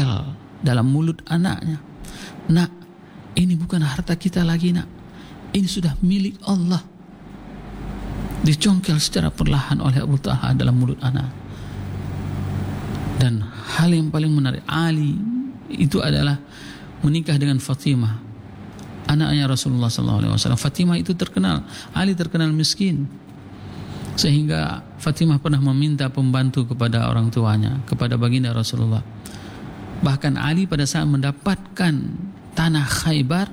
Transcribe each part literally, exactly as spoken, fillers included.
dicongkel dalam mulut anaknya. Nak, ini bukan harta kita lagi nak, ini sudah milik Allah. Dicongkel secara perlahan oleh Abu Talha dalam mulut anak. Dan hal yang paling menarik, Ali itu adalah menikah dengan Fatimah, anaknya Rasulullah sallallahu alaihi wasallam. Fatimah itu terkenal, Ali terkenal miskin, sehingga Fatimah pernah meminta pembantu kepada orang tuanya, kepada baginda Rasulullah. Bahkan Ali pada saat mendapatkan tanah Khaybar,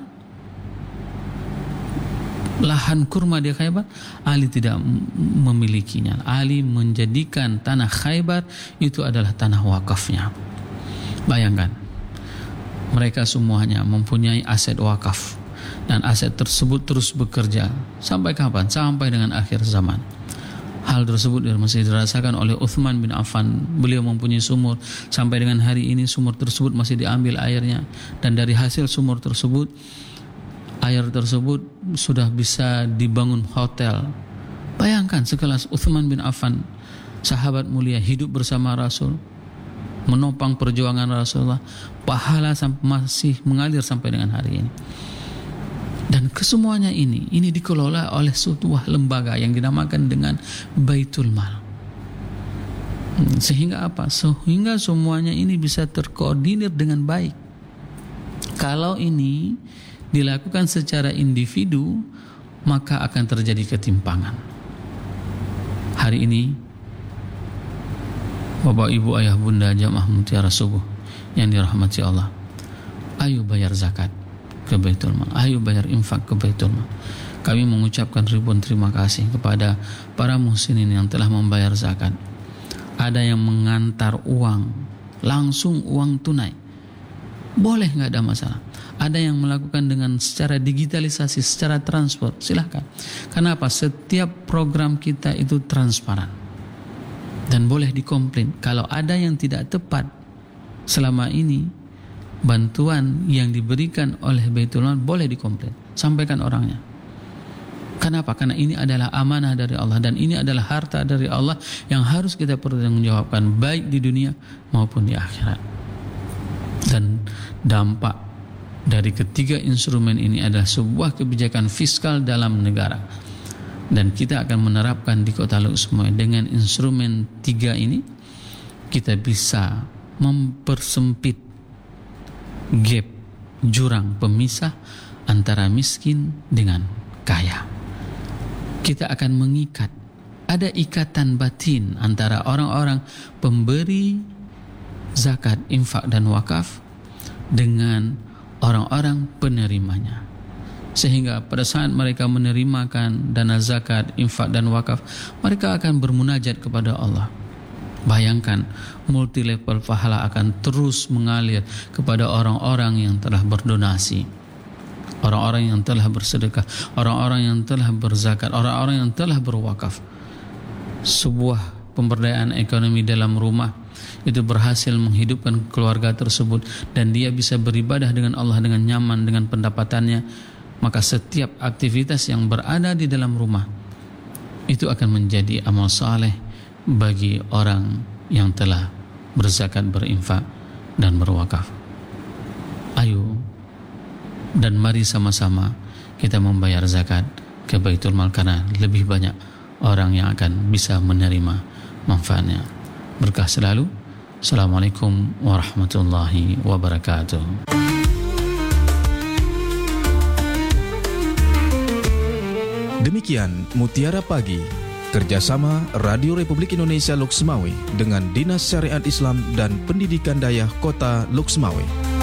lahan kurma di Khaybar, Ali tidak memilikinya. Ali menjadikan tanah Khaybar itu adalah tanah wakafnya. Bayangkan, mereka semuanya mempunyai aset wakaf, dan aset tersebut terus bekerja sampai kapan? Sampai dengan akhir zaman. Hal tersebut masih dirasakan oleh Uthman bin Affan. Beliau mempunyai sumur, sampai dengan hari ini sumur tersebut masih diambil airnya, dan dari hasil sumur tersebut, air tersebut sudah bisa dibangun hotel. Bayangkan sekelas Uthman bin Affan, sahabat mulia, hidup bersama Rasul, menopang perjuangan Rasulullah, pahala masih mengalir sampai dengan hari ini. Dan kesemuanya ini ini dikelola oleh sebuah lembaga yang dinamakan dengan Baitul Mal. Sehingga apa? Sehingga semuanya ini bisa terkoordinir dengan baik. Kalau ini dilakukan secara individu, maka akan terjadi ketimpangan. Hari ini, Bapak, Ibu, Ayah, Bunda, jamaah mutiara subuh yang dirahmati Allah, ayo bayar zakat ke Baitul Mal, ayo bayar infak ke Baitul Mal. Kami mengucapkan ribuan terima kasih kepada para muslimin yang telah membayar zakat. Ada yang mengantar uang, langsung uang tunai, boleh, nggak ada masalah. Ada yang melakukan dengan secara digitalisasi, secara transport, silahkan. Kenapa? Setiap program kita itu transparan dan boleh dikomplain kalau ada yang tidak tepat selama ini. Bantuan yang diberikan oleh Baitul Mal boleh dikomplain, sampaikan orangnya. Kenapa? Karena ini adalah amanah dari Allah, dan ini adalah harta dari Allah yang harus kita pertanggungjawabkan baik di dunia maupun di akhirat. Dan dampak dari ketiga instrumen ini adalah sebuah kebijakan fiskal dalam negara, dan kita akan menerapkan di Kota Luxembourg. Dengan instrumen tiga ini kita bisa mempersempit gap, jurang pemisah antara miskin dengan kaya. Kita akan mengikat, ada ikatan batin antara orang-orang pemberi zakat, infak dan wakaf dengan orang-orang penerimanya, sehingga pada saat mereka menerimakan dana zakat, infak dan wakaf, mereka akan bermunajat kepada Allah. Bayangkan, multi level pahala akan terus mengalir kepada orang-orang yang telah berdonasi, orang-orang yang telah bersedekah, orang-orang yang telah berzakat, orang-orang yang telah berwakaf. Sebuah pemberdayaan ekonomi dalam rumah itu berhasil menghidupkan keluarga tersebut, dan dia bisa beribadah dengan Allah dengan nyaman dengan pendapatannya. Maka setiap aktivitas yang berada di dalam rumah itu akan menjadi amal saleh bagi orang yang telah berzakat, berinfak dan berwakaf. Ayo dan mari sama-sama kita membayar zakat ke Baitul Mal, karena lebih banyak orang yang akan bisa menerima manfaatnya. Berkah selalu. Assalamualaikum warahmatullahi wabarakatuh. Demikian Mutiara Pagi, kerjasama Radio Republik Indonesia Luxembourg dengan Dinas Syariat Islam dan Pendidikan Dayah Kota Luxembourg.